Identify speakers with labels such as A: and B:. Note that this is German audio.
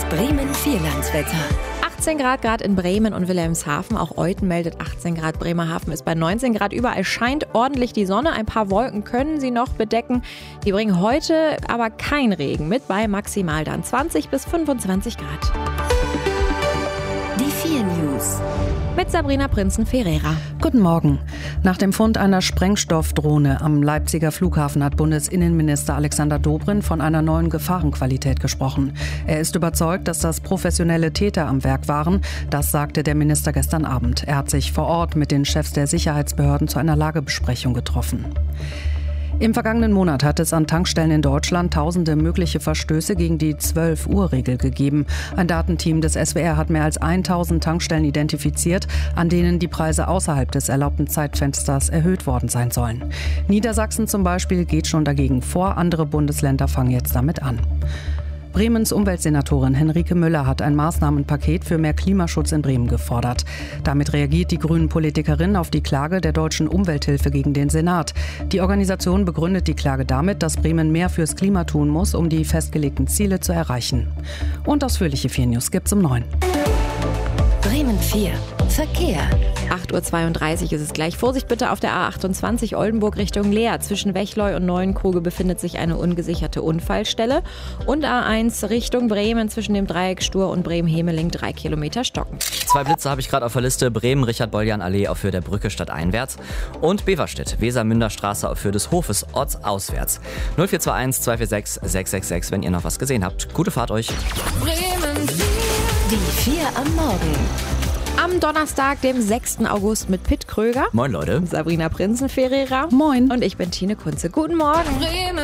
A: Bremen Vierlandswetter.
B: 18 Grad gerade in Bremen und Wilhelmshaven. Auch Euthen meldet 18 Grad. Bremerhaven ist bei 19 Grad. Überall scheint ordentlich die Sonne. Ein paar Wolken können sie noch bedecken. Die bringen heute aber kein Regen mit, bei maximal dann 20 bis 25 Grad.
A: Die 4 News.
B: Mit Sabrina Prinzen-Ferreira.
C: Guten Morgen. Nach dem Fund einer Sprengstoffdrohne am Leipziger Flughafen hat Bundesinnenminister Alexander Dobrindt von einer neuen Gefahrenqualität gesprochen. Er ist überzeugt, dass das professionelle Täter am Werk waren. Das sagte der Minister gestern Abend. Er hat sich vor Ort mit den Chefs der Sicherheitsbehörden zu einer Lagebesprechung getroffen. Im vergangenen Monat hat es an Tankstellen in Deutschland tausende mögliche Verstöße gegen die 12-Uhr-Regel gegeben. Ein Datenteam des SWR hat mehr als 1000 Tankstellen identifiziert, an denen die Preise außerhalb des erlaubten Zeitfensters erhöht worden sein sollen. Niedersachsen zum Beispiel geht schon dagegen vor, andere Bundesländer fangen jetzt damit an. Bremens Umweltsenatorin Henrike Müller hat ein Maßnahmenpaket für mehr Klimaschutz in Bremen gefordert. Damit reagiert die Grünen-Politikerin auf die Klage der Deutschen Umwelthilfe gegen den Senat. Die Organisation begründet die Klage damit, dass Bremen mehr fürs Klima tun muss, um die festgelegten Ziele zu erreichen. Und ausführliche 4 News gibt's um 9.
A: Bremen 4. Verkehr.
B: 8.32 Uhr ist es gleich. Vorsicht bitte auf der A28 Oldenburg Richtung Leer. Zwischen Wechleu und Neuenkruge befindet sich eine ungesicherte Unfallstelle. Und A1 Richtung Bremen zwischen dem Dreieck Stur und Bremen-Hemeling 3 Kilometer stocken.
D: 2 Blitze habe ich gerade auf der Liste. Bremen, Richard-Boljan-Allee auf Höhe der Brücke stadteinwärts. Und Beverstedt, Weser-Münder-Straße auf Höhe des Hofes ortsauswärts. 0421 246 666, wenn ihr noch was gesehen habt. Gute Fahrt euch.
A: Bremen 4. Die 4 am Morgen.
B: Am Donnerstag, dem 6. August mit Pitt Kröger.
D: Moin Leute.
B: Sabrina Prinzen-Ferreira.
C: Moin.
B: Und ich bin Tine Kunze. Guten Morgen.
A: Bremen